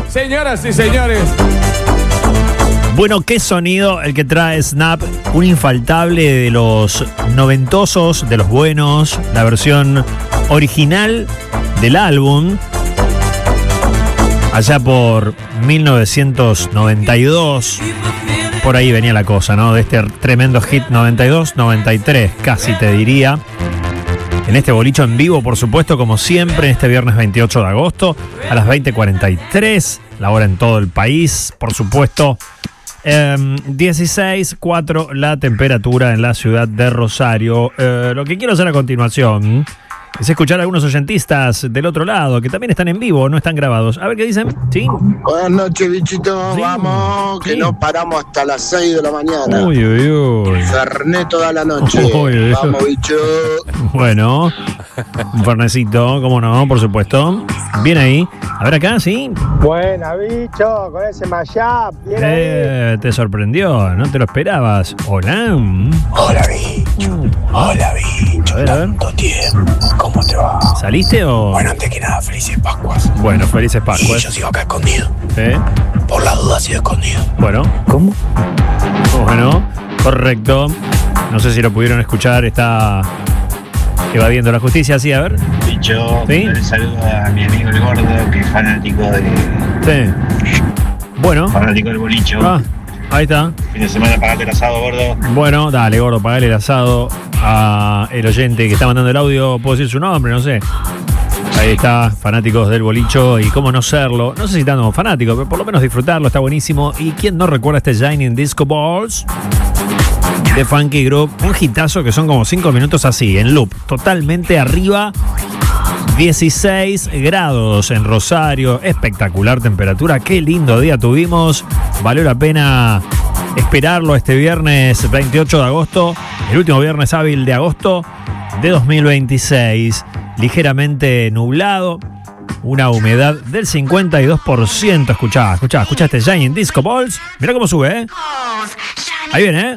Señoras y señores. Bueno, qué sonido el que trae Snap, un infaltable de los noventosos, de los buenos, la versión original del álbum, allá por 1992, por ahí venía la cosa, ¿no? De este tremendo hit 92-93, casi te diría. En este bolicho en vivo, por supuesto, como siempre, este viernes 28 de agosto, a las 20:43, la hora en todo el país, por supuesto. 16.4 la temperatura en la ciudad de Rosario. Lo que quiero hacer a continuación es escuchar a algunos oyentistas del otro lado que también están en vivo, no están grabados. A ver qué dicen. ¿Sí? Buenas noches, bichito. Sí. Vamos, que Sí. no paramos hasta las 6 de la mañana. Uy, uy, uy. Fernet toda la noche. Uy, uy. Vamos, bicho. Bueno, un fernecito, cómo no, por supuesto. Bien ahí. A ver acá, ¿sí? Buena, bicho, con ese mashup. Bien ahí. Te sorprendió, no te lo esperabas. Hola. Hola, bicho. Hola, bicho. A ver, a ver. Tanto tiempo. ¿Cómo te va? ¿Saliste o...? Bueno, antes que nada, felices Pascuas. Bueno, felices Y Pascuas. yo sigo acá escondido. ¿Eh? Por la duda sigo escondido. Bueno. ¿Cómo? Bueno, correcto. No sé si lo pudieron escuchar, está evadiendo la justicia, sí, a ver. Bicho, ¿Sí? un saludo a mi amigo el gordo, que es fanático Sí. Bueno. del bolicho. Ah, ahí está. Fin de semana pagate el asado, gordo. Bueno, dale, gordo, pagale el asado a el oyente que está mandando el audio. ¿Puedo decir su nombre? No sé. Ahí está, fanáticos del bolicho. Y cómo no serlo. No sé si tanto fanático, pero por lo menos disfrutarlo, está buenísimo. ¿Y quién no recuerda este Shining Disco Balls? De Funky Group, un hitazo que son como 5 minutos así, en loop, totalmente arriba. 16 grados en Rosario, espectacular temperatura, qué lindo día tuvimos, valió la pena esperarlo este viernes 28 de agosto, el último viernes hábil de agosto de 2026, ligeramente nublado, una humedad del 52%, escuchá este Shining Disco Balls, mirá cómo sube, ahí viene,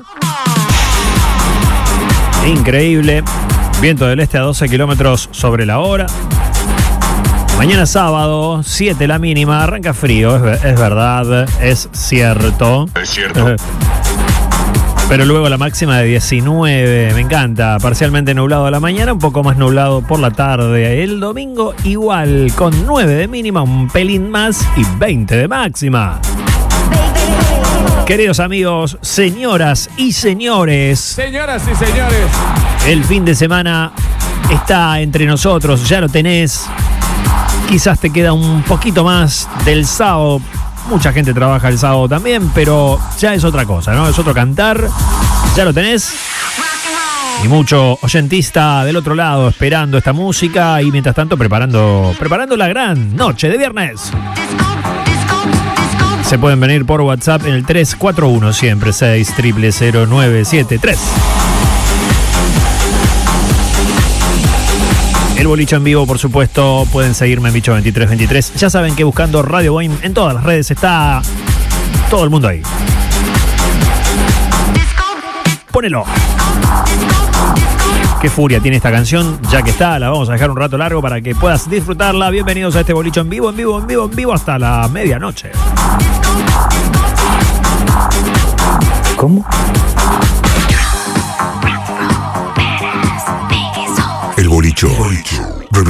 increíble. Viento del este a 12 kilómetros sobre la hora. Mañana sábado, 7 la mínima. Arranca frío, es verdad, es cierto. Es cierto. Pero luego la máxima de 19. Me encanta. Parcialmente nublado a la mañana, un poco más nublado por la tarde. El domingo igual, con 9 de mínima, un pelín más y 20 de máxima. Queridos amigos, señoras y señores, Señoras y señores. el fin de semana está entre nosotros, ya lo tenés. Quizás te queda un poquito más del sábado. Mucha gente trabaja el sábado también, pero ya es otra cosa, ¿no? Es otro cantar. Ya lo tenés. Y mucho oyentista del otro lado esperando esta música y mientras tanto preparando la gran noche de viernes. Se pueden venir por WhatsApp en el 341 siempre 6000973. El boliche en vivo, por supuesto, pueden seguirme en Bicho2323. Ya saben que buscando Radio Boeing en todas las redes está todo el mundo ahí. Ponelo. Qué furia tiene esta canción, ya que está, la vamos a dejar un rato largo para que puedas disfrutarla. Bienvenidos a este boliche en vivo hasta la medianoche. ¿Cómo? El bolicho.